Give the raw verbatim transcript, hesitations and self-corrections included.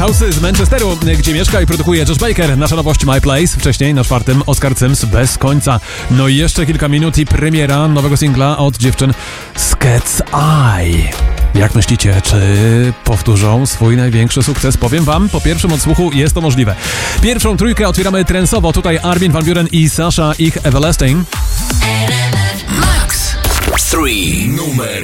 House z Manchesteru, gdzie mieszka i produkuje Josh Baker. Nasza nowość My Place, wcześniej na czwartym Oscar Sims Bez końca. No i jeszcze kilka minut i premiera nowego singla od dziewczyn z Cat's Eye. Jak myślicie, czy powtórzą swój największy sukces? Powiem wam, po pierwszym odsłuchu jest to możliwe. Pierwszą trójkę otwieramy trensowo. Tutaj Armin van Buuren i Sasha, ich Everlasting. Max trzy numer